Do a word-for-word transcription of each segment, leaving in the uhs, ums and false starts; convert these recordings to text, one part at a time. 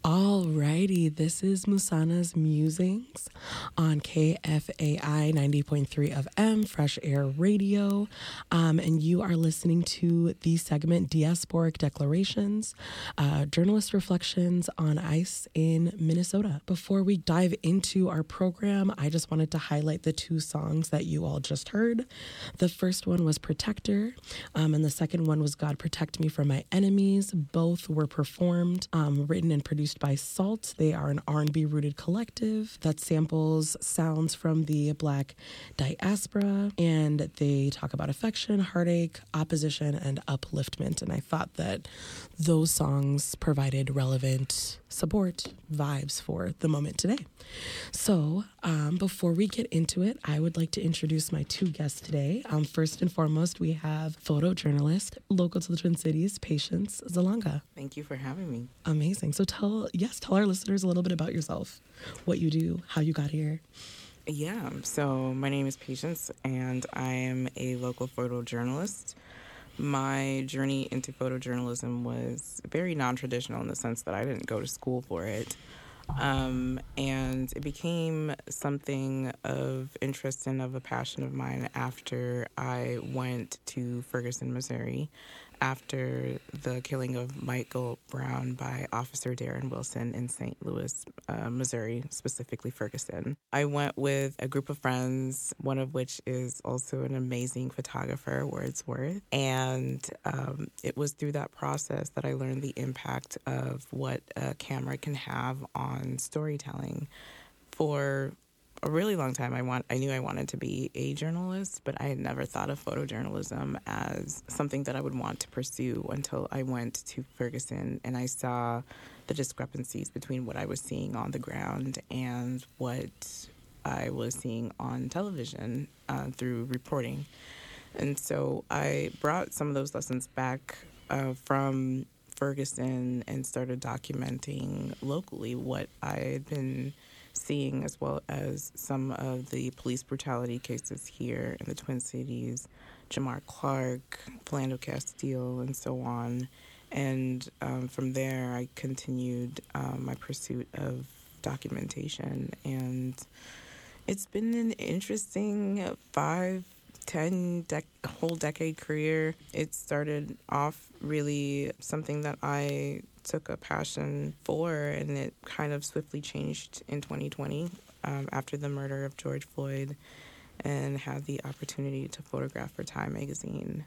Alrighty, this is Musana's Musings on K F A I ninety point three F M, Fresh Air Radio, um, and you are listening to the segment Diasporic Declarations, uh, Journalist Reflections on ICE in Minnesota. Before we dive into our program, I just wanted to highlight the two songs that you all just heard. The first one was Protector, um, and the second one was God Protect Me from My Enemies. Both were performed, um, written and produced by SALT. They are an R and B rooted collective that samples sounds from the Black diaspora, and they talk about affection, heartache, opposition, and upliftment. And I thought that those songs provided relevant support vibes for the moment today. So um, before we get into it, I would like to introduce my two guests today. Um, first and foremost, we have photojournalist, local to the Twin Cities, Patience Zalanga. Thank you for having me. Amazing. So tell, yes, tell our listeners a little bit about yourself, what you do, how you got here. Yeah, so my name is Patience, and I am a local photojournalist. My journey into photojournalism was very non-traditional in the sense that I didn't go to school for it. Um, and it became something of interest and of a passion of mine after I went to Ferguson, Missouri, after the killing of Michael Brown by Officer Darren Wilson in Saint Louis, uh, Missouri, specifically Ferguson. I went with a group of friends, one of which is also an amazing photographer, Wordsworth. And um, it was through that process that I learned the impact of what a camera can have on storytelling. For a really long time, I want I knew I wanted to be a journalist, but I had never thought of photojournalism as something that I would want to pursue until I went to Ferguson and I saw the discrepancies between what I was seeing on the ground and what I was seeing on television uh, through reporting. And so I brought some of those lessons back uh, from Ferguson and started documenting locally what I had been seeing, as well as some of the police brutality cases here in the Twin Cities, Jamar Clark, Philando Castile, and so on. And um, from there, I continued um, my pursuit of documentation. And it's been an interesting five, ten, dec- whole decade career. It started off really something that I took a passion for, and it kind of swiftly changed in twenty twenty um, after the murder of George Floyd, and had the opportunity to photograph for Time magazine.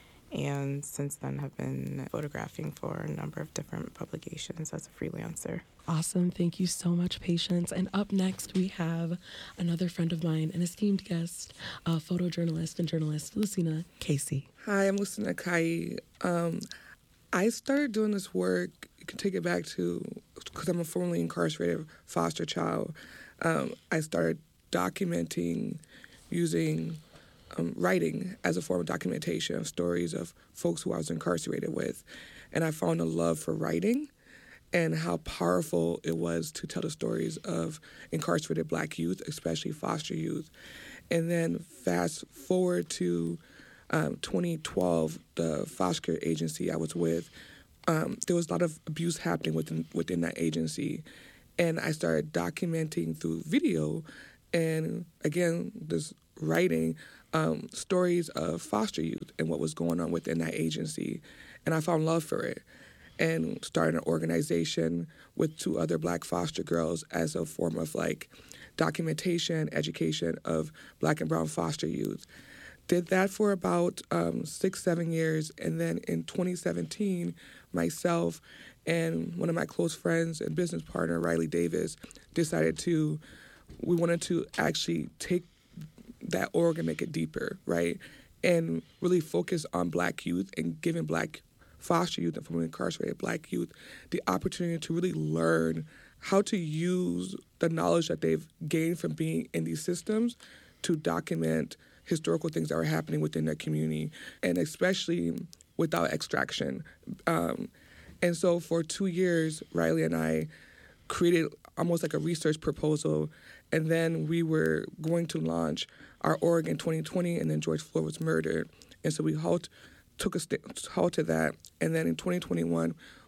And since then have been photographing for a number of different publications as a freelancer. Awesome. Thank you so much, Patience. And up next, we have another friend of mine, an esteemed guest, uh, photojournalist and journalist, Lucina Casey. Hi, I'm Lucina Kai. Um, I started doing this work, you can take it back to, because I'm a formerly incarcerated foster child. Um, I started documenting using um, writing as a form of documentation of stories of folks who I was incarcerated with. And I found a love for writing and how powerful it was to tell the stories of incarcerated Black youth, especially foster youth. And then fast forward to um, twenty twelve, the foster care agency I was with, um, there was a lot of abuse happening within within that agency. And I started documenting through video and, again, this writing um, stories of foster youth and what was going on within that agency. And I found love for it and started an organization with two other Black foster girls as a form of, like, documentation, education of Black and brown foster youth. Did that for about um, six, seven years. And then in twenty seventeen, myself and one of my close friends and business partner, Riley Davis, decided to, we wanted to actually take that org and make it deeper, right? And really focus on Black youth and giving Black foster youth and formerly incarcerated Black youth the opportunity to really learn how to use the knowledge that they've gained from being in these systems to document historical things that were happening within their community, and especially without extraction. Um, and so for two years, Riley and I created almost like a research proposal, and then we were going to launch our org in twenty twenty, and then George Floyd was murdered. And so we halt, took a st- halt to that, and then in twenty twenty-one,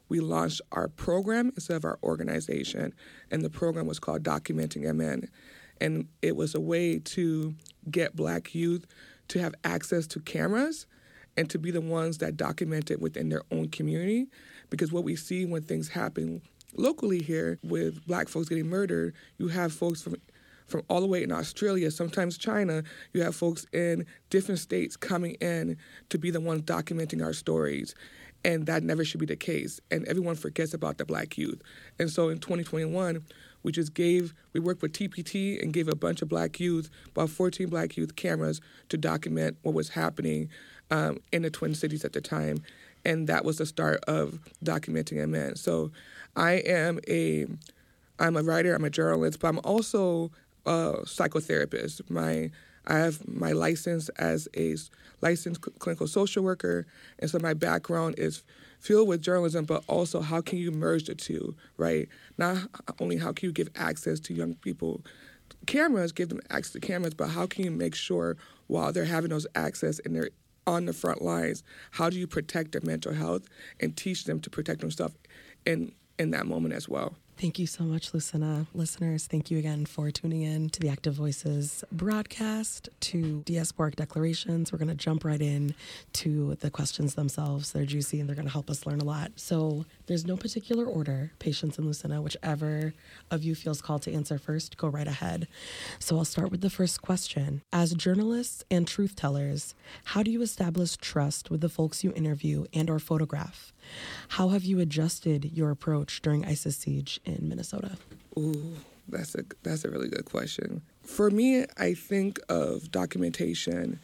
we launched our program instead of our organization. And the program was called Documenting M N. And it was a way to get Black youth to have access to cameras and to be the ones that document it within their own community. Because what we see when things happen locally here with Black folks getting murdered, you have folks from from all the way in Australia, sometimes China, you have folks in different states coming in to be the ones documenting our stories. And that never should be the case. And everyone forgets about the Black youth. And so in twenty twenty-one, we just gave, we worked with T P T and gave a bunch of Black youth, about fourteen Black youth cameras to document what was happening um, in the Twin Cities at the time. And that was the start of Documenting M N. So I am a, I'm a writer, I'm a journalist, but I'm also a psychotherapist. My I have my license as a licensed clinical social worker, and so my background is filled with journalism, but also how can you merge the two, right? Not only how can you give access to young people cameras, give them access to cameras, but how can you make sure while they're having those access and they're on the front lines, how do you protect their mental health and teach them to protect themselves in, in that moment as well? Thank you so much, Lucinda. Listeners, thank you again for tuning in to the Active Voices broadcast, to Diasporic Declarations. We're going to jump right in to the questions themselves. They're juicy and they're going to help us learn a lot. So there's no particular order, Patience and Lucinda, whichever of you feels called to answer first, go right ahead. So I'll start with the first question. As journalists and truth tellers, how do you establish trust with the folks you interview and or photograph? How have you adjusted your approach during ISIS siege in Minnesota? Ooh, that's a that's a really good question. For me, I think of documentation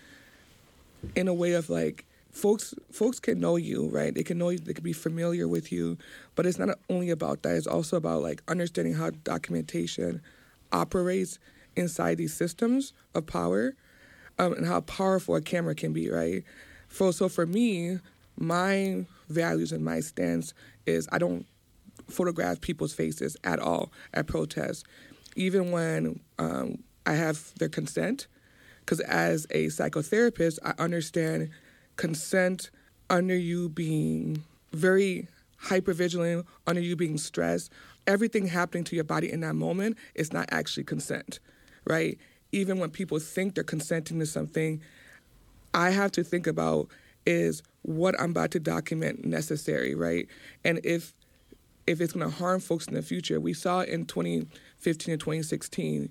in a way of like folks folks can know you, right? They can know you, they can be familiar with you, but it's not only about that. It's also about like understanding how documentation operates inside these systems of power, um, and how powerful a camera can be, right? For, so for me, my values and my stance is I don't photograph people's faces at all at protests, even when um, I have their consent. Because as a psychotherapist, I understand consent under you being very hypervigilant, under you being stressed. Everything happening to your body in that moment is not actually consent, right? Even when people think they're consenting to something, I have to think about is what I'm about to document necessary, right? And if if it's going to harm folks in the future, we saw in twenty fifteen and twenty sixteen,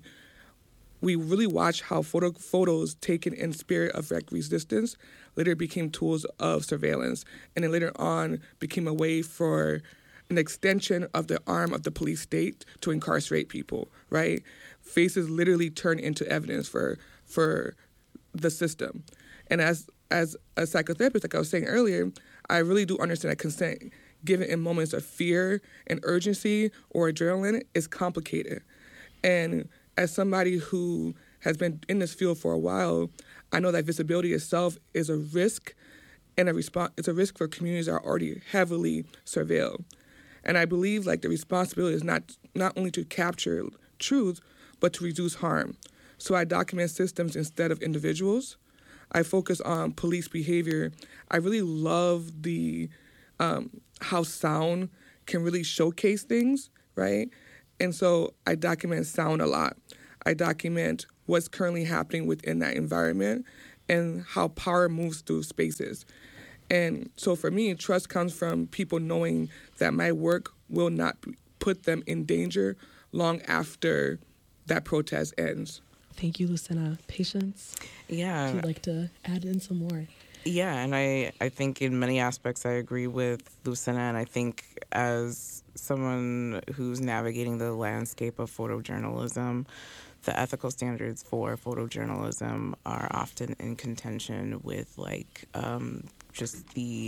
we really watched how photo, photos taken in spirit of like resistance later became tools of surveillance, and then later on became a way for an extension of the arm of the police state to incarcerate people, right? Faces literally turn into evidence for for the system. And as as a psychotherapist, like I was saying earlier, I really do understand that consent, given in moments of fear and urgency or adrenaline, is complicated. And as somebody who has been in this field for a while, I know that visibility itself is a risk, and a response. It's a risk for communities that are already heavily surveilled. And I believe like the responsibility is not not only to capture truth, but to reduce harm. So I document systems instead of individuals. I focus on police behavior. I really love the um, how sound can really showcase things, right? And so I document sound a lot. I document what's currently happening within that environment and how power moves through spaces. And so for me, trust comes from people knowing that my work will not put them in danger long after that protest ends. Thank you, Lucinda. Patience? Yeah. If you'd like to add in some more. Yeah, and I, I think in many aspects I agree with Lucinda, and I think as someone who's navigating the landscape of photojournalism, the ethical standards for photojournalism are often in contention with like um, just the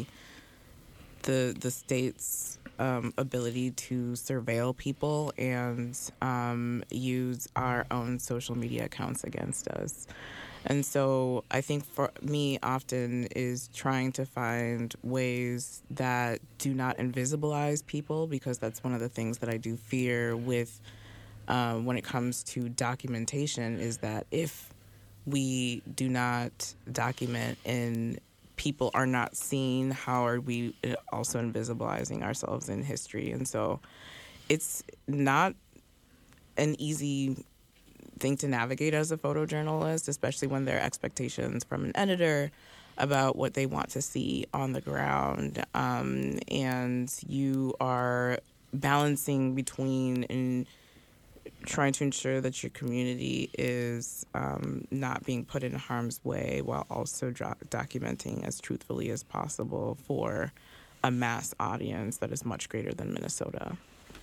the the state's um, ability to surveil people and um, use our own social media accounts against us. And so I think for me often is trying to find ways that do not invisibilize people, because that's one of the things that I do fear with um, when it comes to documentation, is that if we do not document in people are not seen, how are we also invisibilizing ourselves in history? And so it's not an easy thing to navigate as a photojournalist, especially when there are expectations from an editor about what they want to see on the ground. Um, and you are balancing between in trying to ensure that your community is um, not being put in harm's way while also do- documenting as truthfully as possible for a mass audience that is much greater than Minnesota.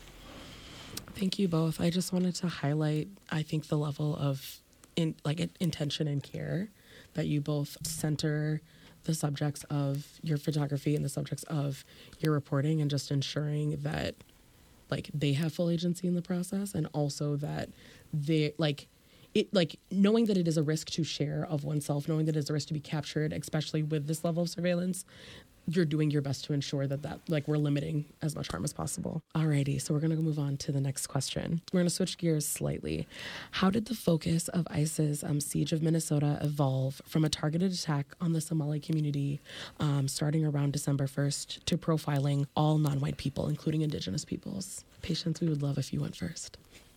Thank you both. I just wanted to highlight, I think, the level of in, like intention and care that you both center the subjects of your photography and the subjects of your reporting, and just ensuring that like they have full agency in the process, and also that they like it, like knowing that it is a risk to share of oneself, knowing that it is a risk to be captured, especially with this level of surveillance. You're doing your best to ensure that that like we're limiting as much harm as possible. Alrighty, so we're gonna move on to the next question. We're gonna switch gears slightly. How did the focus of ICE's um, siege of Minnesota evolve from a targeted attack on the Somali community um, starting around December first to profiling all non-white people, including Indigenous peoples? Patience, we would love if you went first.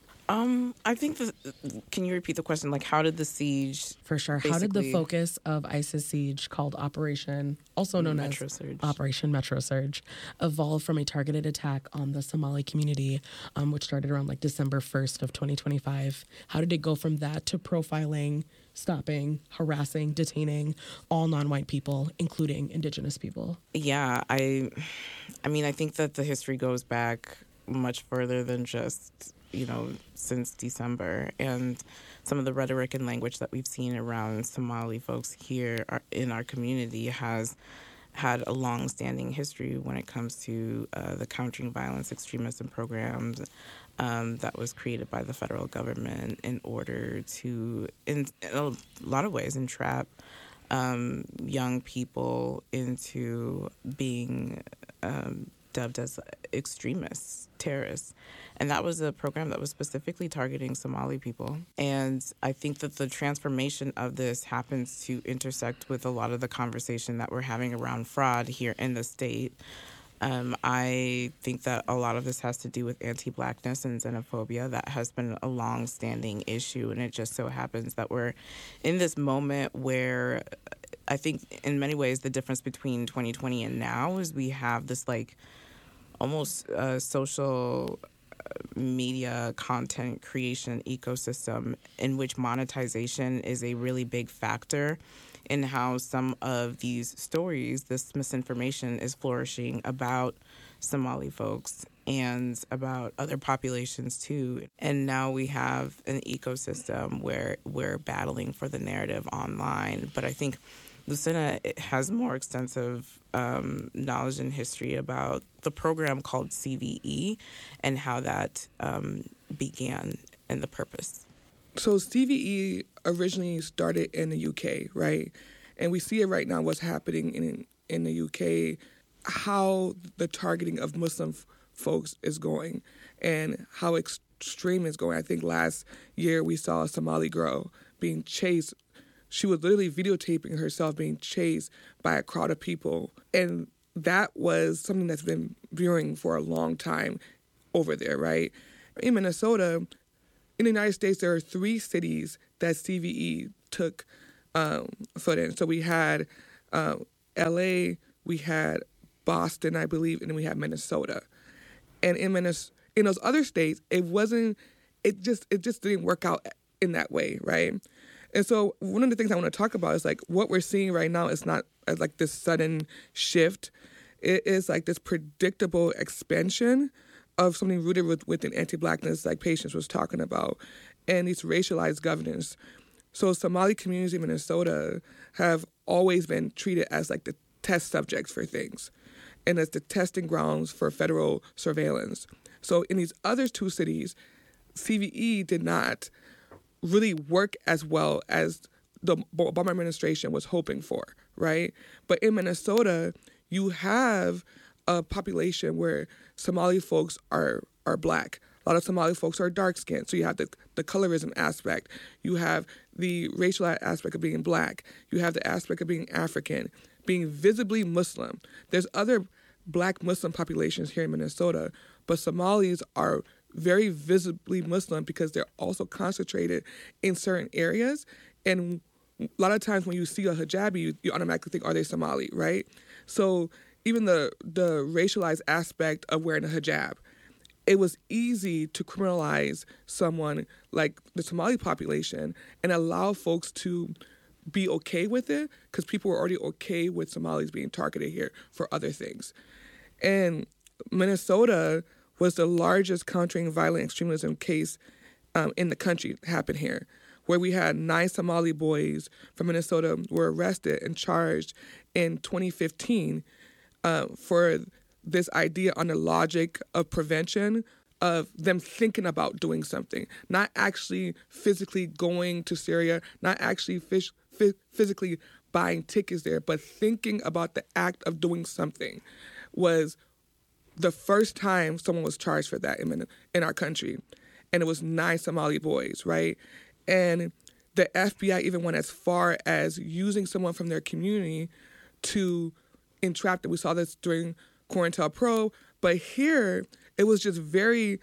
Um, I think the, can you repeat the question? Like, how did the siege? For sure. How did the focus of ICE's siege, called Operation, also known Metro as Surge. Operation Metro Surge, evolve from a targeted attack on the Somali community, um, which started around like December first of twenty twenty-five? How did it go from that to profiling, stopping, harassing, detaining all non-white people, including Indigenous people? Yeah, I, I mean, I think that the history goes back much further than just, you know, since December, and some of the rhetoric and language that we've seen around Somali folks here in our community has had a long-standing history when it comes to uh, the countering violence extremism programs um, that was created by the federal government in order to, in, in a lot of ways, entrap um, young people into being um, dubbed as extremists, terrorists. And that was a program that was specifically targeting Somali people. And I think that the transformation of this happens to intersect with a lot of the conversation that we're having around fraud here in the state. Um, I think that a lot of this has to do with anti-Blackness and xenophobia. That has been a long-standing issue, and it just so happens that we're in this moment where I think in many ways the difference between twenty twenty and now is we have this like almost uh, social media content creation ecosystem in which monetization is a really big factor in how some of these stories, this misinformation is flourishing about Somali folks and about other populations too. And now we have an ecosystem where we're battling for the narrative online. But I think Lucinda has more extensive um, knowledge and history about the program called C V E and how that um, began and the purpose. So C V E originally started in the U K, right? And we see it right now, what's happening in in the U K, how the targeting of Muslim f- folks is going and how extreme it's going. I think last year we saw a Somali girl being chased. She was literally videotaping herself being chased by a crowd of people. And that was something that's been brewing for a long time over there, right? In Minnesota, in the United States, there are three cities that C V E took um, foot in. So we had uh, L A, we had Boston, I believe, and then we had Minnesota. And in Minnesota, in those other states, it wasn't, it just, it just didn't work out in that way, right? And so one of the things I want to talk about is like what we're seeing right now is not as like this sudden shift. It is like this predictable expansion of something rooted with, within anti-Blackness, like Patience was talking about, and these racialized governance. So Somali communities in Minnesota have always been treated as like the test subjects for things, and as the testing grounds for federal surveillance. So in these other two cities, C V E did not really work as well as the Obama administration was hoping for, right? But in Minnesota, you have a population where Somali folks are are black. A lot of Somali folks are dark-skinned, so you have the, the colorism aspect. You have the racial aspect of being black. You have the aspect of being African. being visibly Muslim. There's other black Muslim populations here in Minnesota, but Somalis are very visibly Muslim because they're also concentrated in certain areas. And a lot of times when you see a hijabi, you, you automatically think, are they Somali, right? So even the the racialized aspect of wearing a hijab, it was easy to criminalize someone like the Somali population and allow folks to be okay with it because people were already okay with Somalis being targeted here for other things. And Minnesota was the largest countering violent extremism case um, in the country happened here, where we had nine Somali boys from Minnesota were arrested and charged in twenty fifteen uh, for this idea on the logic of prevention, of them thinking about doing something, not actually physically going to Syria, not actually fish, f- physically buying tickets there, but thinking about the act of doing something was the first time someone was charged for that in, in our country. And it was nine Somali boys, right? And the F B I even went as far as using someone from their community to entrap them. We saw this during COINTELPRO, but here it was just very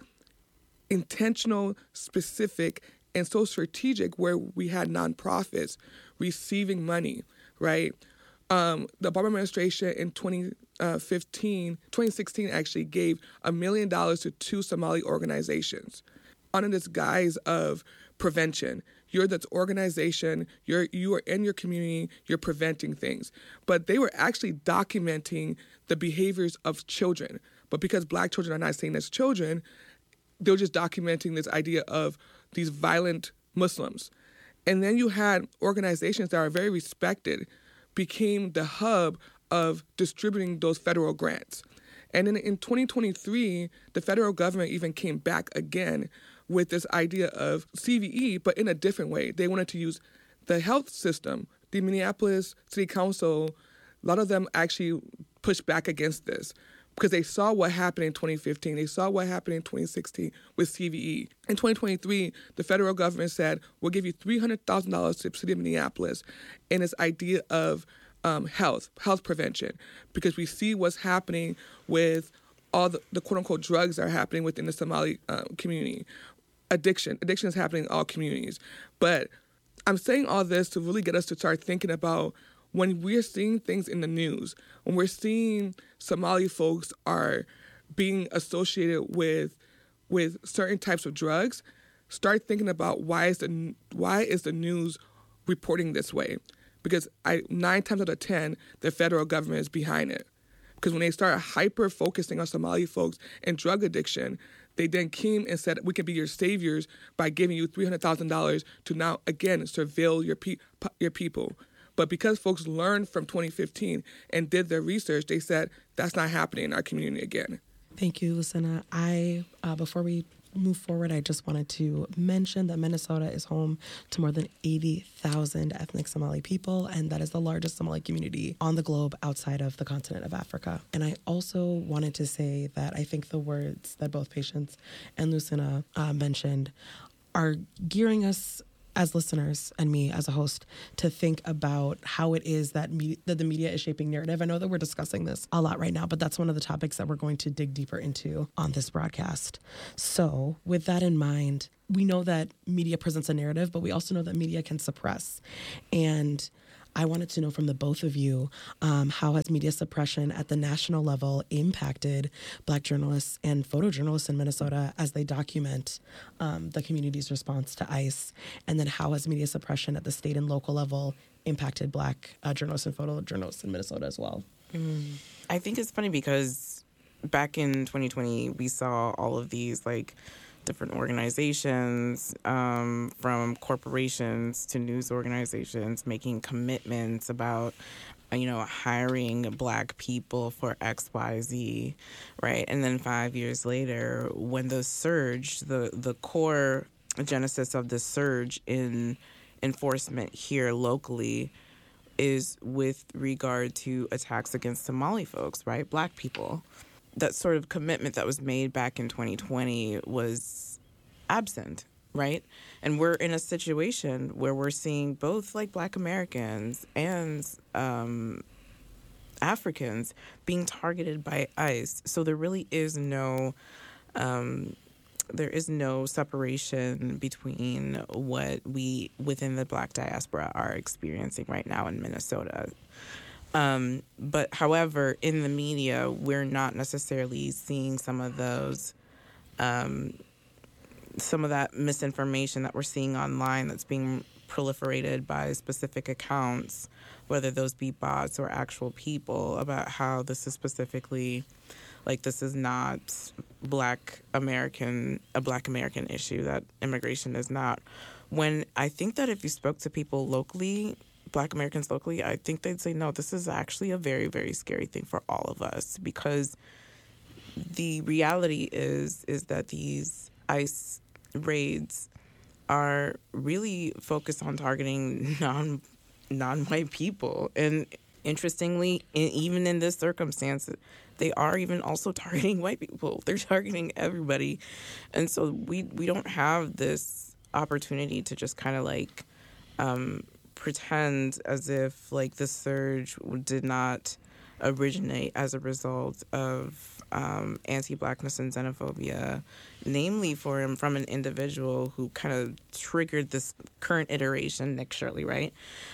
intentional, specific, and so strategic where we had nonprofits receiving money, right? Um, the Obama administration in twenty fifteen, twenty sixteen actually gave a million dollars to two Somali organizations under this guise of prevention. You're this organization, you're you are in your community, you're preventing things. But they were actually documenting the behaviors of children. But because black children are not seen as children, they were just documenting this idea of these violent Muslims. And then you had organizations that are very respected became the hub of distributing those federal grants. And then in twenty twenty-three, the federal government even came back again with this idea of C V E, but in a different way. They wanted to use the health system. The Minneapolis City Council, a lot of them actually pushed back against this because they saw what happened in twenty fifteen. They saw what happened in twenty sixteen with C V E. In twenty twenty-three, the federal government said, we'll give you three hundred thousand dollars to the city of Minneapolis in this idea of um, health, health prevention, because we see what's happening with all the, the quote-unquote drugs that are happening within the Somali um, community. Addiction. Addiction is happening in all communities. But I'm saying all this to really get us to start thinking about when we're seeing things in the news, when we're seeing Somali folks are being associated with with certain types of drugs, start thinking about why is the why is the news reporting this way? Because I, nine times out of ten, the federal government is behind it. Because when they start hyper focusing on Somali folks and drug addiction, they then came and said, we can be your saviors by giving you three hundred thousand dollars to now, again, surveil your pe- your people. But because folks learned from twenty fifteen and did their research, they said, that's not happening in our community again. Thank you, Lucinda. I, uh, before we move forward, I just wanted to mention that Minnesota is home to more than eighty thousand ethnic Somali people, and that is the largest Somali community on the globe outside of the continent of Africa. And I also wanted to say that I think the words that both Patience and Lucinda uh, mentioned are gearing us as listeners and me as a host to think about how it is that, me- that the media is shaping narrative. I know that we're discussing this a lot right now, but that's one of the topics that we're going to dig deeper into on this broadcast. So with that in mind, we know that media presents a narrative, but we also know that media can suppress. And I wanted to know from the both of you, um, how has media suppression at the national level impacted Black journalists and photojournalists in Minnesota as they document um, the community's response to ICE? And then how has media suppression at the state and local level impacted Black uh, journalists and photojournalists in Minnesota as well? Mm. I think it's funny because back in twenty twenty, we saw all of these, like, different organizations, um, from corporations to news organizations, making commitments about, you know, hiring Black people for X, Y, Z, right? And then five years later, when the surge, the, the core genesis of the surge in enforcement here locally is with regard to attacks against Somali folks, right? Black people. That sort of commitment that was made back in twenty twenty was absent, right? And we're in a situation where we're seeing both, like, Black Americans and um, Africans being targeted by ICE. So there really is no um, there is no separation between what we within the Black diaspora are experiencing right now in Minnesota. Um, but however, in the media, we're not necessarily seeing some of those, um, some of that misinformation that we're seeing online that's being proliferated by specific accounts, whether those be bots or actual people, about how this is specifically, like, this is not Black American, a Black American issue, that immigration is not. When I think that if you spoke to people locally, Black Americans locally, I think they'd say, no, this is actually a very, very scary thing for all of us, because the reality is is that these ICE raids are really focused on targeting non non-white people. And interestingly, in, even in this circumstance, they are even also targeting white people. They're targeting everybody. And so we, we don't have this opportunity to just kind of like um, pretend as if like the surge did not originate as a result of um, anti-Blackness and xenophobia, namely for him from an individual who kind of triggered this current iteration, Nick Shirley, right?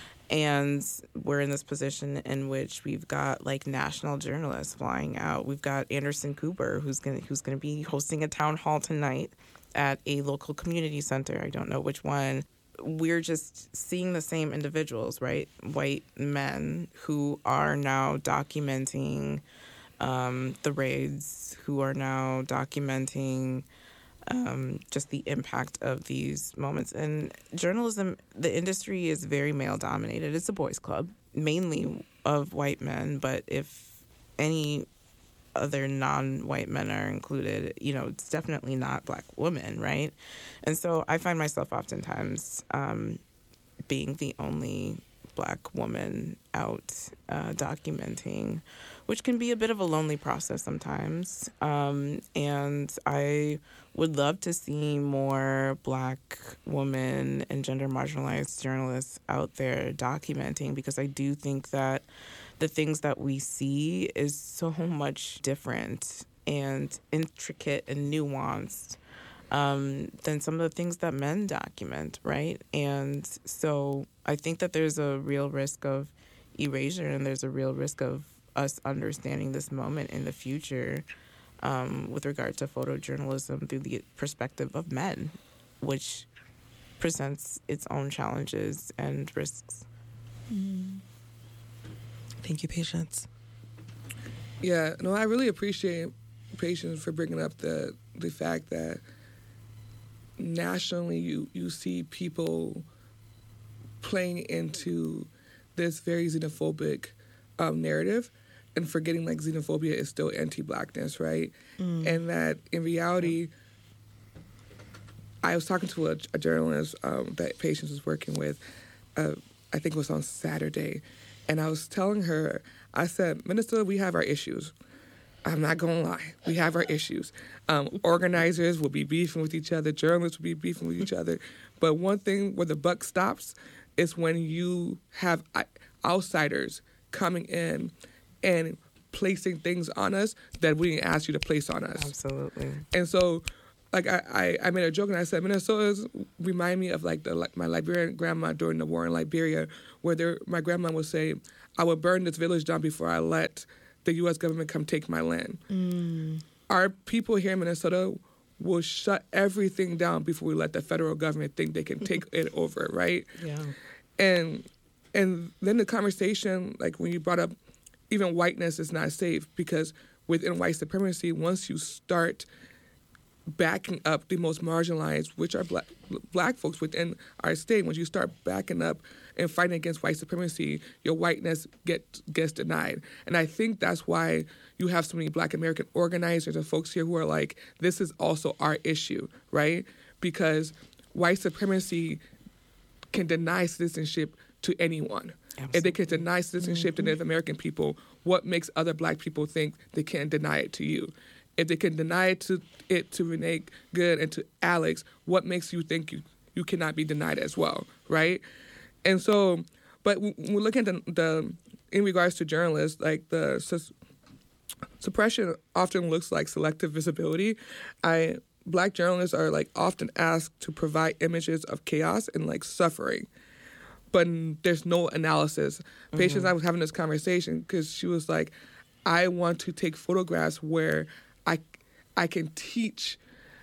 And we're in this position in which we've got like national journalists flying out. We've got Anderson Cooper, who's gonna who's gonna be hosting a town hall tonight at a local community center. I don't know which one. We're just seeing the same individuals, right? White men who are now documenting um, the raids, who are now documenting um, just the impact of these moments. And journalism, the industry is very male dominated. It's a boys' club, mainly of white men. But if any other non-white men are included, you know, it's definitely not Black women, right? And so I find myself oftentimes um, being the only Black woman out uh, documenting, which can be a bit of a lonely process sometimes. Um, and I would love to see more Black women and gender marginalized journalists out there documenting, because I do think that the things that we see is so much different and intricate and nuanced um, than some of the things that men document, right? And so I think that there's a real risk of erasure, and there's a real risk of us understanding this moment in the future um, with regard to photojournalism through the perspective of men, which presents its own challenges and risks. Mm. Thank you, Patience. Yeah, no, I really appreciate Patience for bringing up the the fact that nationally you, you see people playing into this very xenophobic um, narrative and forgetting like xenophobia is still anti-Blackness, right? Mm. And that in reality, I was talking to a, a journalist um, that Patience was working with, uh, I think it was on Saturday, and I was telling her, I said, Minnesota, we have our issues. I'm not going to lie. We have our issues. Um, organizers will be beefing with each other. Journalists will be beefing with each other. But one thing where the buck stops is when you have outsiders coming in and placing things on us that we didn't ask you to place on us. Absolutely. And so, like, I, I, I made a joke and I said, Minnesota's remind me of, like, the like my Liberian grandma during the war in Liberia, where there, my grandma would say, I would burn this village down before I let the U S government come take my land. Mm. Our people here in Minnesota will shut everything down before we let the federal government think they can take it over, right? Yeah. And and then the conversation, like when you brought up even whiteness is not safe, because within white supremacy, once you start backing up the most marginalized, which are black, black folks within our state, once you start backing up and fighting against white supremacy, your whiteness get, gets denied. And I think that's why you have so many Black American organizers and folks here who are like, this is also our issue, right? Because white supremacy can deny citizenship to anyone. Absolutely. If they can deny citizenship mm-hmm. to Native American people, what makes other Black people think they can't deny it to you? If they can deny it to it to Renee Good and to Alex, what makes you think you, you cannot be denied as well, right? And so, but when we look at the, the in regards to journalists, like the sus- suppression often looks like selective visibility. I Black journalists are like often asked to provide images of chaos and like suffering, but there's no analysis. Mm-hmm. Patience and I was having this conversation because she was like, I want to take photographs where I I can teach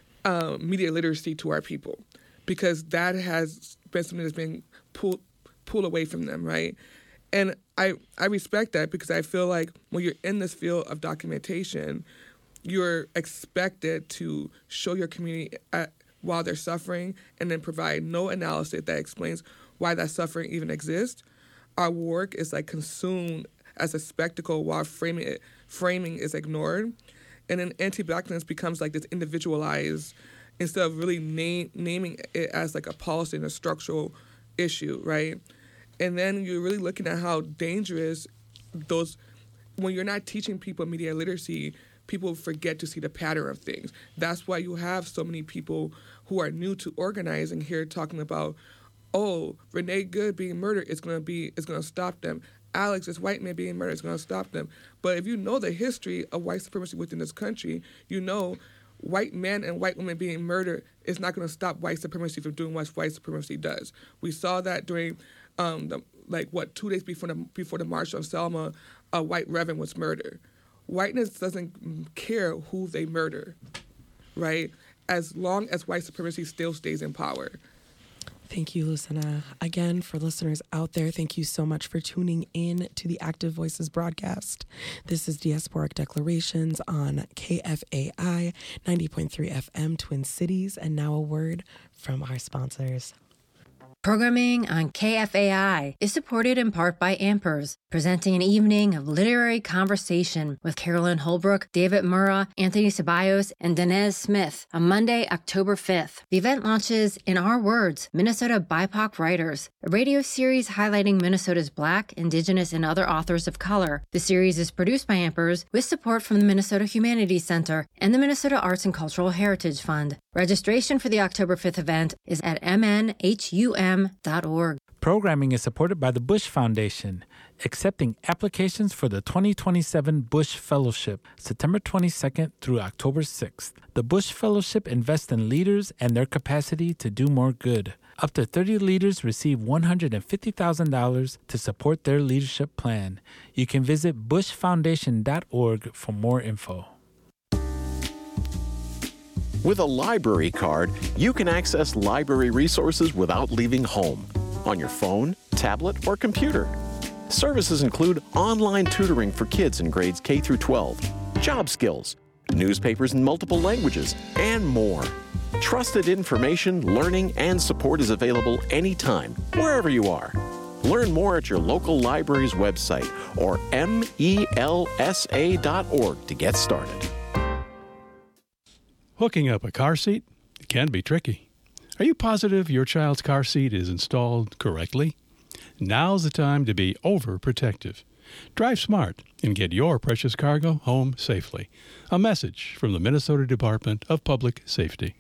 um, media literacy to our people, because that has been something that's been pulled pulled away from them, right? And I, I respect that, because I feel like when you're in this field of documentation, you're expected to show your community at, while they're suffering, and then provide no analysis that explains why that suffering even exists. Our work is like consumed as a spectacle while framing it, framing is ignored. And then anti-Blackness becomes like this individualized, instead of really name, naming it as like a policy and a structural issue, right? And then you're really looking at how dangerous those, when you're not teaching people media literacy, people forget to see the pattern of things. That's why you have so many people who are new to organizing here talking about, oh, Renee Good being murdered is gonna be is gonna stop them. Alex, this white man being murdered, is gonna stop them. But if you know the history of white supremacy within this country, you know white men and white women being murdered is not gonna stop white supremacy from doing what white supremacy does. We saw that during Um, the, like what two days before the before the March on Selma, a white reverend was murdered. Whiteness doesn't care who they murder, right? As long as white supremacy still stays in power. Thank you, Lucinda. Again, for listeners out there, thank you so much for tuning in to the Active Voices broadcast. This is Diasporic Declarations on K F A I ninety point three F M Twin Cities, and now a word from our sponsors. Programming on K F A I is supported in part by Ampers, presenting an evening of literary conversation with Carolyn Holbrook, David Murrah, Anthony Ceballos, and Danez Smith on Monday, October fifth. The event launches In Our Words, Minnesota B I P O C Writers, a radio series highlighting Minnesota's Black, Indigenous, and other authors of color. The series is produced by Ampers with support from the Minnesota Humanities Center and the Minnesota Arts and Cultural Heritage Fund. Registration for the October fifth event is at m n h u m dot org. Programming is supported by the Bush Foundation, accepting applications for the twenty twenty-seven Bush Fellowship, September twenty-second through October sixth. The Bush Fellowship invests in leaders and their capacity to do more good. Up to thirty leaders receive one hundred fifty thousand dollars to support their leadership plan. You can visit bush foundation dot org for more info. With a library card, you can access library resources without leaving home, on your phone, tablet, or computer. Services include online tutoring for kids in grades K through twelve, job skills, newspapers in multiple languages, and more. Trusted information, learning, and support is available anytime, wherever you are. Learn more at your local library's website or M E L S A dot org to get started. Hooking up a car seat can be tricky. Are you positive your child's car seat is installed correctly? Now's the time to be overprotective. Drive smart and get your precious cargo home safely. A message from the Minnesota Department of Public Safety.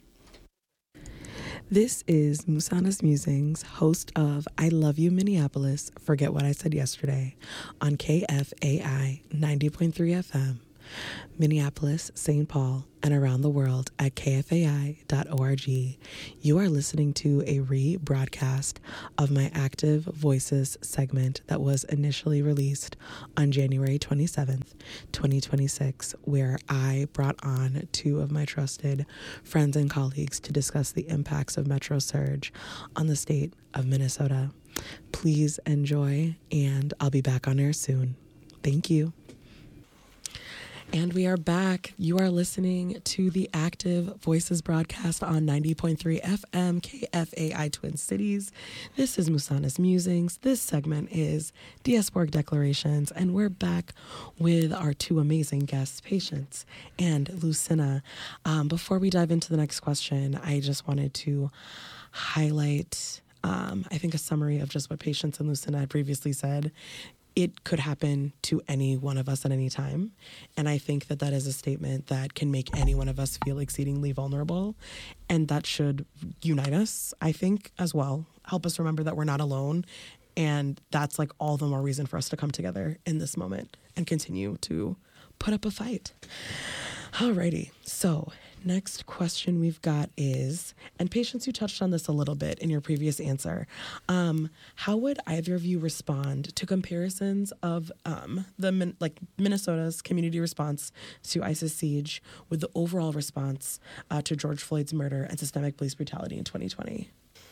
This is Musana's Musings, host of I Love You Minneapolis, Forget What I Said Yesterday, on K F A I ninety point three F M. Minneapolis, Saint Paul, and around the world at K F A I dot org. You are listening to a rebroadcast of my Active Voices segment that was initially released on January twenty-seventh, twenty twenty-six, where I brought on two of my trusted friends and colleagues to discuss the impacts of Metro Surge on the state of Minnesota. Please enjoy, and I'll be back on air soon. Thank you. And we are back. You are listening to the Active Voices broadcast on ninety point three F M K F A I Twin Cities. This is Musana's Musings. This segment is Diasporic Declarations, and we're back with our two amazing guests, Patience and Lucinda. Um, before we dive into the next question, I just wanted to highlight, um, I think, a summary of just what Patience and Lucinda had previously said. It could happen to any one of us at any time. And I think that that is a statement that can make any one of us feel exceedingly vulnerable. And that should unite us, I think, as well. Help us remember that we're not alone And that's like all the more reason for us to come together in this moment and continue to put up a fight. Alrighty, so next question we've got is, and Patience, you touched on this a little bit in your previous answer. Um, how would either of you respond to comparisons of um, the min- like Minnesota's community response to ISIS siege with the overall response uh, to George Floyd's murder and systemic police brutality in twenty twenty?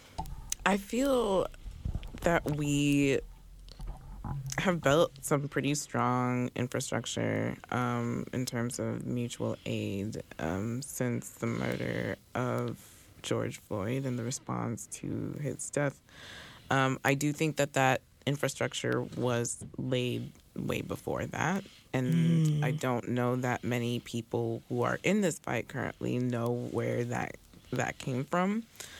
I feel that we have built some pretty strong infrastructure um, in terms of mutual aid um, since the murder of George Floyd and the response to his death. Um, I do think that that infrastructure was laid way before that, and mm. I don't know that many people who are in this fight currently know where that that came from.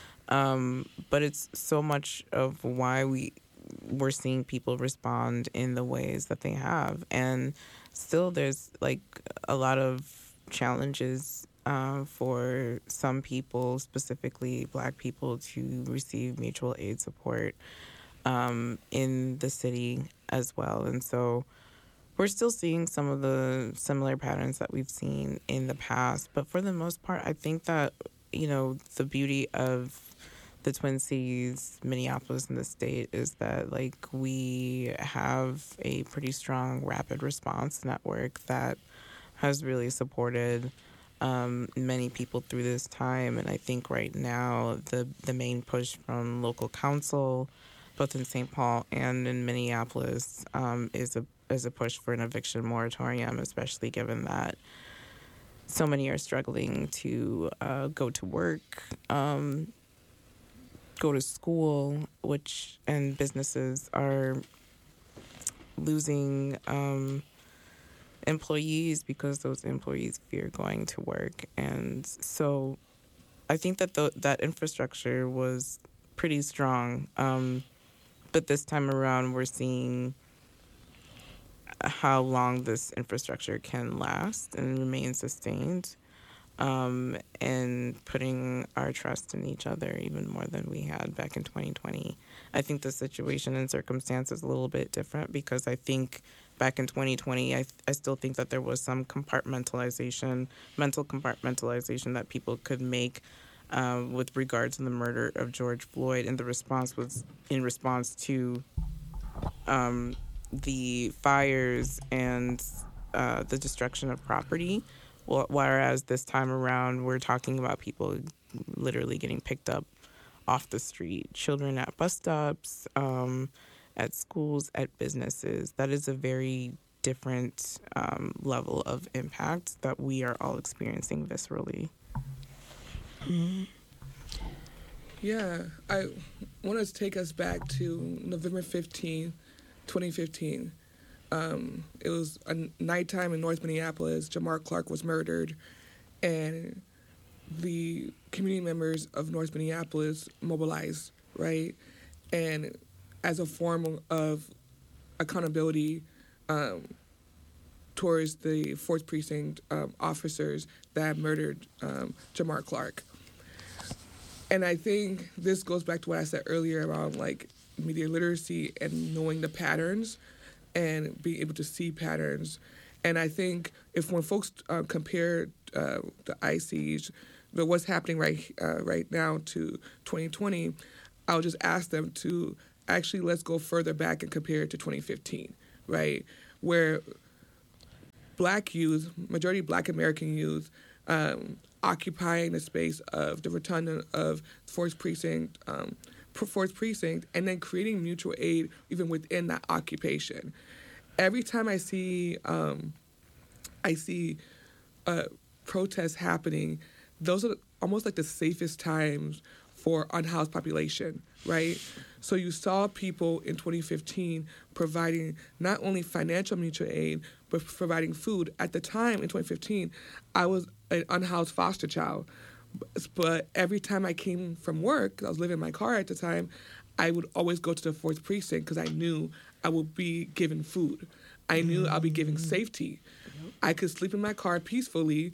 Um, but it's so much of why we we're seeing people respond in the ways that they have. And still there's like a lot of challenges uh, for some people, specifically Black people, to receive mutual aid support um, in the city as well. And so we're still seeing some of the similar patterns that we've seen in the past. But for the most part, I think that, you know, the beauty of the Twin Cities, Minneapolis, and the state is that, like, we have a pretty strong rapid response network that has really supported um, many people through this time. And I think right now the the main push from local council, both in Saint Paul and in Minneapolis, um, is a is a push for an eviction moratorium, especially given that so many are struggling to uh, go to work, um, go to school, which and businesses are losing um, employees because those employees fear going to work. And so I think that the, that infrastructure was pretty strong. Um, but this time around, we're seeing how long this infrastructure can last and remain sustained, um, and putting our trust in each other even more than we had back in twenty twenty. I think the situation and circumstance is a little bit different because I think back in twenty twenty, I, I still think that there was some compartmentalization, mental compartmentalization that people could make uh, with regard to the murder of George Floyd, and the response was in response to um, the fires and uh, the destruction of property, whereas this time around we're talking about people literally getting picked up off the street, children at bus stops, um, at schools, at businesses. That is a very different um, level of impact that we are all experiencing viscerally. Mm-hmm. Yeah, I want to take us back to November fifteenth, twenty fifteen. Um, it was a nighttime in North Minneapolis. Jamar Clark was murdered, and the community members of North Minneapolis mobilized, right? And as a form of accountability um, towards the fourth Precinct um, officers that murdered um, Jamar Clark. And I think this goes back to what I said earlier around like media literacy and knowing the patterns and being able to see patterns. And I think if when folks uh, compare uh, the ICE siege, but what's happening right uh, right now to twenty twenty, I'll just ask them to actually let's go further back and compare it to twenty fifteen, right? Where Black youth, majority Black American youth, um, occupying the space of the rotunda of fourth Precinct, um, fourth Precinct, and then creating mutual aid even within that occupation. Every time I see, um, I see uh, protests happening, those are almost like the safest times for unhoused population, right? So you saw people in twenty fifteen providing not only financial mutual aid, but providing food. At the time in twenty fifteen, I was an unhoused foster child. But every time I came from work, I was living in my car at the time, I would always go to the fourth Precinct because I knew I would be given food. I knew mm-hmm. I'll be given safety. Yep. I could sleep in my car peacefully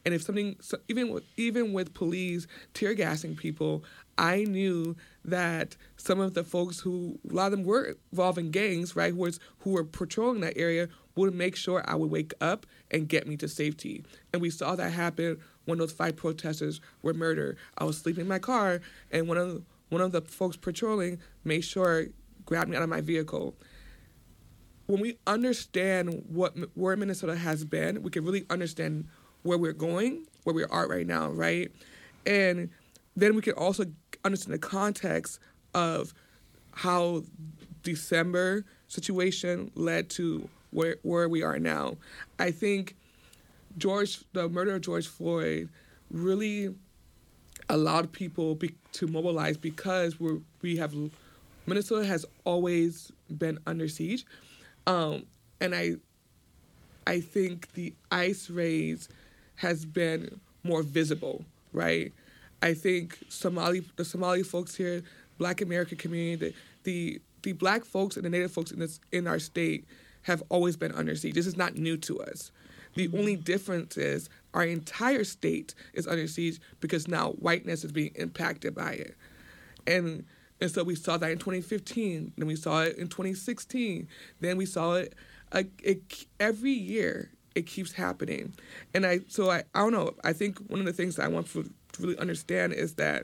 And if something, so even with, even with police tear gassing people, I knew that some of the folks who, a lot of them were involved in gangs, right, who, was, who were patrolling that area, would make sure I would wake up and get me to safety. And we saw that happen when those five protesters were murdered. I was sleeping in my car, and one of the, one of the folks patrolling made sure, grabbed me out of my vehicle. When we understand what where Minnesota has been, we can really understand where we're going, where we are right now, right? And then we can also understand the context of how December situation led to where where we are now. I think George, the murder of George Floyd, really allowed people be, to mobilize because we're we have Minnesota has always been under siege, um, and I I think the ICE raids has been more visible, right? I think Somali the Somali folks here, Black American community, the the, the Black folks and the Native folks in this in our state have always been under siege. This is not new to us. The only difference is our entire state is under siege because now whiteness is being impacted by it. And and so we saw that in twenty fifteen, then we saw it in twenty sixteen, then we saw it, uh, it every year it keeps happening. And I so I, I don't know, I think one of the things that I want to, to really understand is that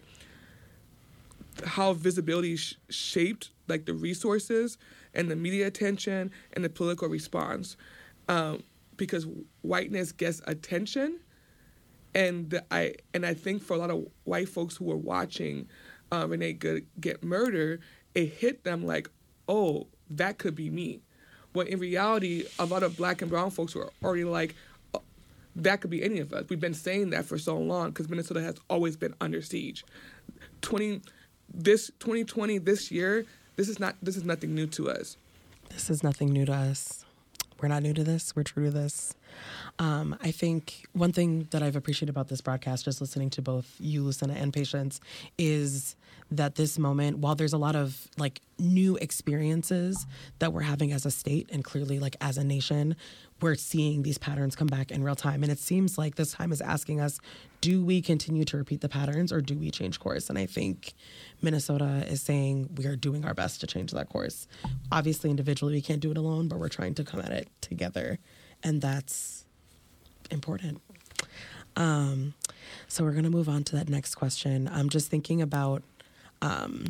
how visibility sh- shaped like the resources and the media attention and the political response. Um, because whiteness gets attention, and I and I think for a lot of white folks who were watching uh, Renee Good get murdered, it hit them like, oh, that could be me. But in reality, a lot of Black and brown folks were already like, oh, that could be any of us. We've been saying that for so long because Minnesota has always been under siege. Twenty this twenty twenty this year, this is not this is nothing new to us. This is nothing new to us. We're not new to this. We're true to this. Um, I think one thing that I've appreciated about this broadcast, just listening to both you, Lucinda, and Patience, is that this moment, while there's a lot of like new experiences that we're having as a state and clearly like as a nation, we're seeing these patterns come back in real time. And it seems like this time is asking us, do we continue to repeat the patterns or do we change course? And I think Minnesota is saying we are doing our best to change that course. Obviously, individually, we can't do it alone, but we're trying to come at it together. And that's important. Um, so we're going to move on to that next question. I'm just thinking about, um,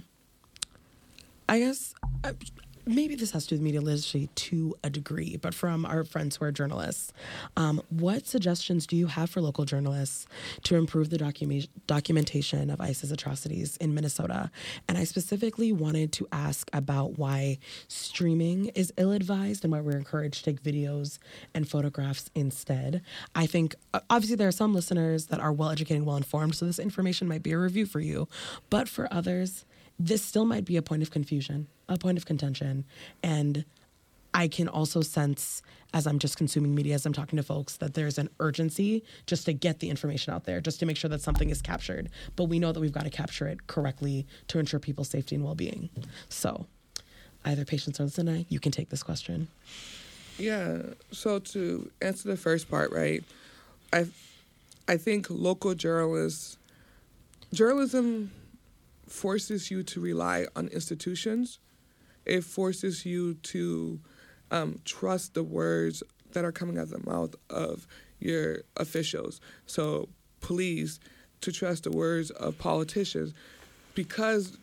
I guess, uh, maybe this has to do with media literacy to a degree, but from our friends who are journalists, um, what suggestions do you have for local journalists to improve the docu- documentation of ICE's atrocities in Minnesota? And I specifically wanted to ask about why streaming is ill-advised and why we're encouraged to take videos and photographs instead. I think, obviously, there are some listeners that are well-educated and well-informed, so this information might be a review for you. But for others, this still might be a point of confusion, a point of contention. And I can also sense, as I'm just consuming media, as I'm talking to folks, that there's an urgency just to get the information out there, just to make sure that something is captured. But we know that we've got to capture it correctly to ensure people's safety and well-being. So either Patience or Lucinda, you can take this question. Yeah, so to answer the first part, right, I, I think local journalists, journalism forces you to rely on institutions. It forces you to um, trust the words that are coming out of the mouth of your officials. So police, to trust the words of politicians, because,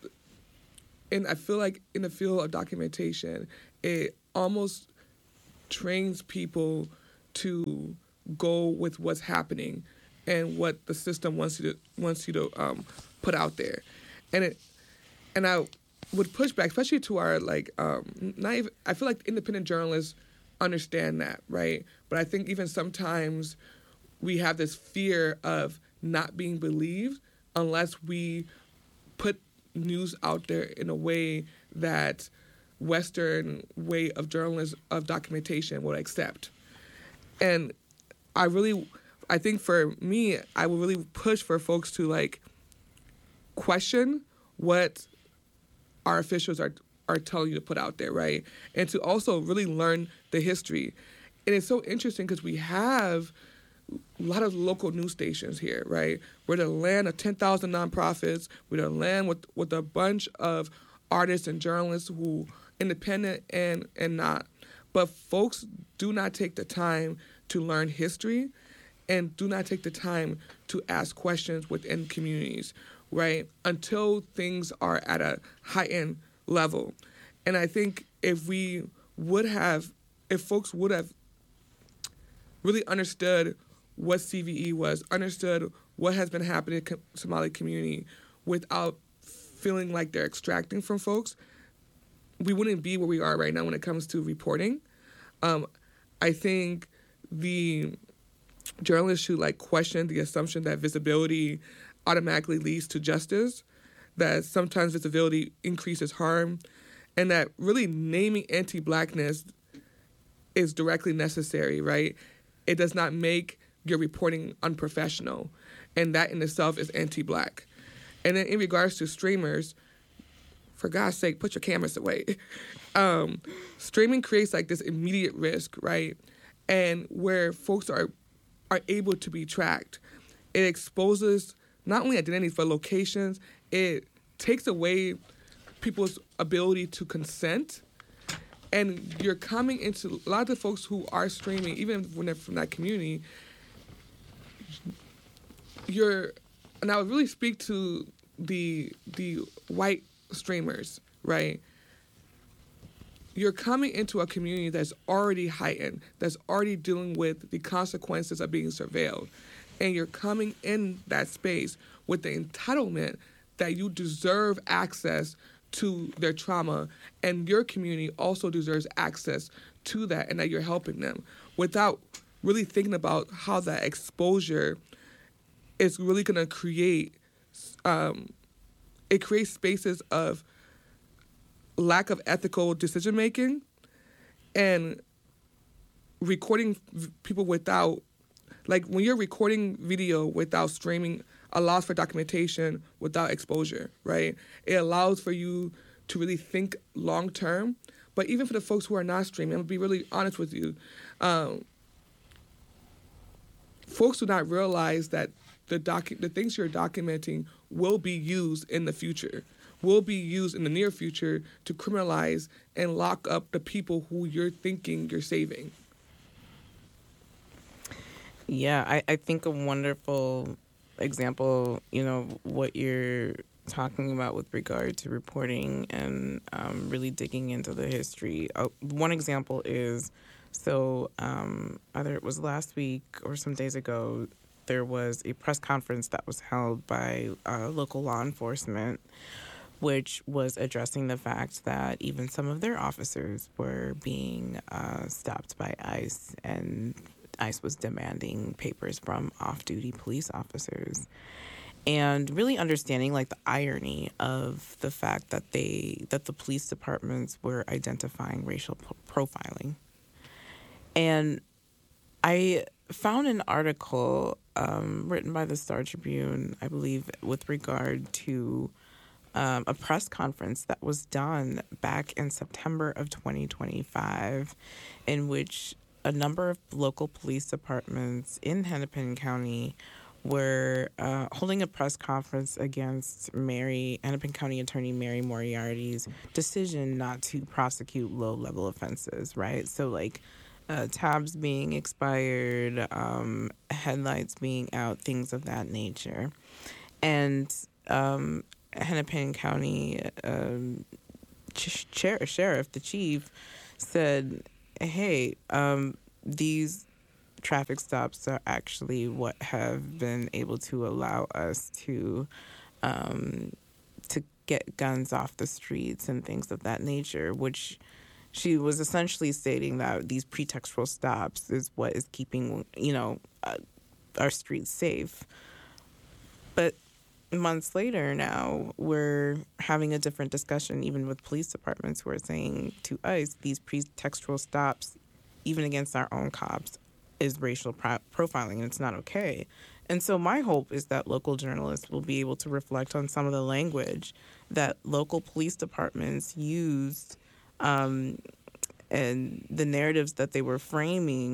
and I feel like in the field of documentation, it almost trains people to go with what's happening and what the system wants you to wants you to um, put out there. And it, and I would push back, especially to our like, um, not even, I feel like independent journalists understand that, right? But I think even sometimes we have this fear of not being believed unless we put news out there in a way that Western way of journalism, of documentation would accept. And I really, I think for me, I would really push for folks to like, question what our officials are are telling you to put out there, right? And to also really learn the history. And it's so interesting because we have a lot of local news stations here, right? We're the land of ten thousand nonprofits. We're the land with, with a bunch of artists and journalists who independent and, and not. But folks do not take the time to learn history and do not take the time to ask questions within communities, right? Until things are at a heightened level. And I think if we would have, if folks would have really understood what C V E was, understood what has been happening in the Somali community without feeling like they're extracting from folks, we wouldn't be where we are right now when it comes to reporting. Um, I think the journalists should like question the assumption that visibility automatically leads to justice, that sometimes visibility increases harm, and that really naming anti-Blackness is directly necessary, right? It does not make your reporting unprofessional, and that in itself is anti-Black. And then in regards to streamers, for God's sake, put your cameras away. Um, streaming creates like this immediate risk, right? And where folks are are able to be tracked. It exposes not only identities but locations. It takes away people's ability to consent. And you're coming into a lot of the folks who are streaming, even when they're from that community, you're, and I would really speak to the the white streamers, right? You're coming into a community that's already heightened, that's already dealing with the consequences of being surveilled. And you're coming in that space with the entitlement that you deserve access to their trauma, and your community also deserves access to that, and that you're helping them without really thinking about how that exposure is really going to create, um, it creates spaces of lack of ethical decision-making and recording v- people without, like when you're recording video without streaming, allows for documentation without exposure, right? It allows for you to really think long-term. But even for the folks who are not streaming, I'm going to be really honest with you, um, folks do not realize that the docu- the things you're documenting will be used in the future, will be used in the near future to criminalize and lock up the people who you're thinking you're saving. Yeah, I, I think a wonderful example, you know, what you're talking about with regard to reporting and um, really digging into the history. Uh, one example is, so um, either it was last week or some days ago, there was a press conference that was held by uh, local law enforcement, which was addressing the fact that even some of their officers were being uh, stopped by ICE, and ICE was demanding papers from off-duty police officers. And really understanding like the irony of the fact that they that the police departments were identifying racial p- profiling. And I found an article um, written by the Star Tribune, I believe, with regard to um, a press conference that was done back in September of twenty twenty-five, in which a number of local police departments in Hennepin County were uh, holding a press conference against Mary, Hennepin County Attorney Mary Moriarty's decision not to prosecute low-level offenses, right? So, like, uh, tabs being expired, um, headlights being out, things of that nature. And um, Hennepin County um, ch- ch- Sheriff, the chief, said, hey, um, these traffic stops are actually what have been able to allow us to um, to get guns off the streets and things of that nature, which she was essentially stating that these pretextual stops is what is keeping, you know, uh, our streets safe. But months later now, we're having a different discussion, even with police departments who are saying to us, these pretextual stops, even against our own cops, is racial pro- profiling, and it's not okay. And so my hope is that local journalists will be able to reflect on some of the language that local police departments used um, and the narratives that they were framing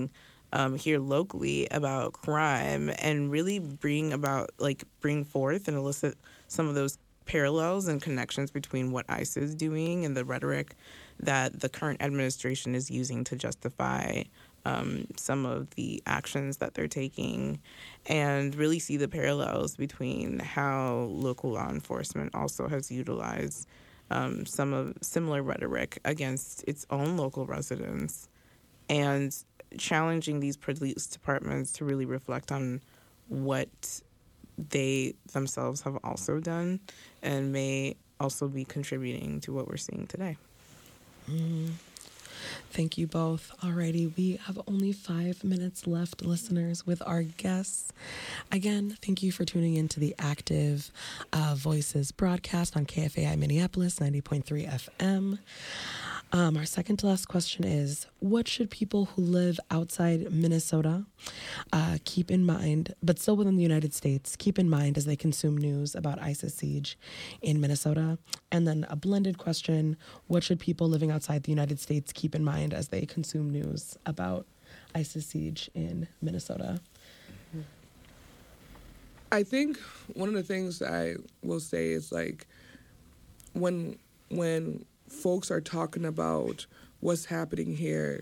um, here locally about crime and really bring about, like, bring forth and elicit some of those parallels and connections between what ICE is doing and the rhetoric that the current administration is using to justify um, some of the actions that they're taking, and really see the parallels between how local law enforcement also has utilized um, some of similar rhetoric against its own local residents, and challenging these police departments to really reflect on what they themselves have also done and may also be contributing to what we're seeing today. Mm. Thank you both. Alrighty, we have only five minutes left, listeners, with our guests. Again, thank you for tuning in to the Active uh, Voices broadcast on K F A I Minneapolis, ninety point three F M. Um, our second to last question is, what should people who live outside Minnesota uh, keep in mind, but still within the United States, keep in mind as they consume news about ISIS siege in Minnesota? And then a blended question, what should people living outside the United States keep in mind as they consume news about ISIS siege in Minnesota? I think one of the things I will say is, like, when when folks are talking about what's happening here,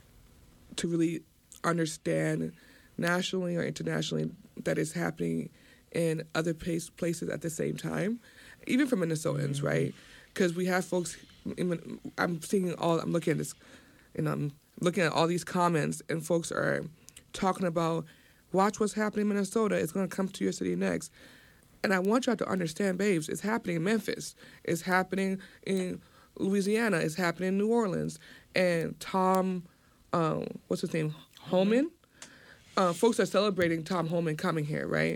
to really understand nationally or internationally that it's happening in other place, places at the same time, even for Minnesotans, mm-hmm. right? Because we have folks, in, I'm seeing all, I'm looking at this, and I'm looking at all these comments, and folks are talking about, watch what's happening in Minnesota, it's going to come to your city next. And I want y'all to understand, babes, it's happening in Memphis, it's happening in Louisiana, is happening in New Orleans. And Tom, um, what's his name, Homan? Uh, folks are celebrating Tom Homan coming here, right?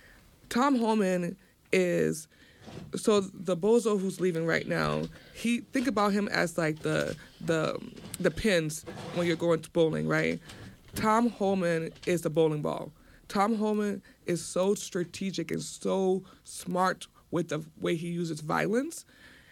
Tom Homan is, so the bozo who's leaving right now, he, think about him as like the the the pins when you're going to bowling, right? Tom Homan is the bowling ball. Tom Homan is so strategic and so smart with the way he uses violence,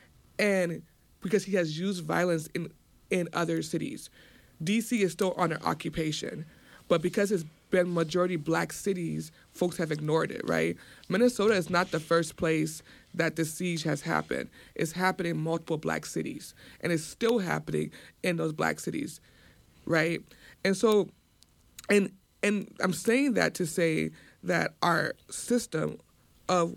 and because he has used violence in, in other cities. D C is still under occupation, but because it's been majority black cities, folks have ignored it, right? Minnesota is not the first place that the siege has happened. It's happened in multiple black cities, and it's still happening in those black cities, right? And so, and and I'm saying that to say that our system of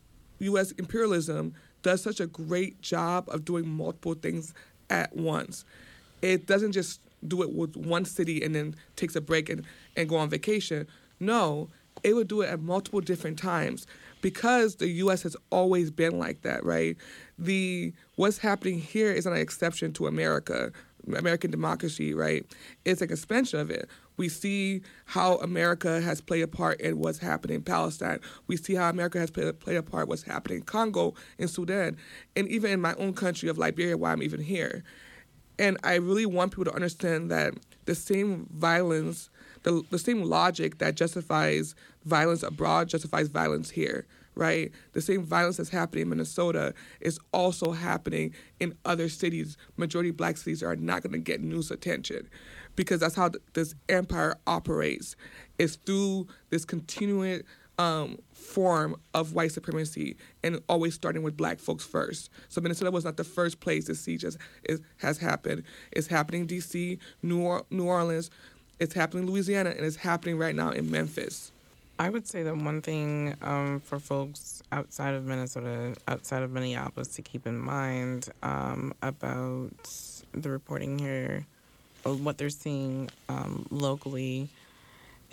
U S imperialism does such a great job of doing multiple things at once. It doesn't just do it with one city and then takes a break and, and go on vacation. No, it would do it at multiple different times because the U S has always been like that, right? The what's happening here is not an exception to America, American democracy, right? It's an expansion of it. We see how America has played a part in what's happening in Palestine. We see how America has played, played a part in what's happening in Congo, in Sudan, and even in my own country of Liberia, why I'm even here. And I really want people to understand that the same violence, the, the same logic that justifies violence abroad justifies violence here, right? The same violence that's happening in Minnesota is also happening in other cities. Majority black cities are not going to get news attention because that's how th- this empire operates. It's through this continuing um, form of white supremacy and always starting with black folks first. So Minnesota was not the first place the siege has, is, has happened. It's happening in D C, New, or- New Orleans, it's happening in Louisiana, and it's happening right now in Memphis. I would say that one thing um, for folks outside of Minnesota, outside of Minneapolis, to keep in mind um, about the reporting here, or what they're seeing um, locally,